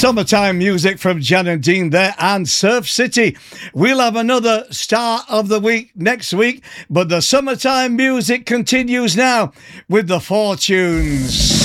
Summertime music from Jan and Dean there and Surf City. We'll have another Star of the Week next week, but the summertime music continues now with the Fortunes.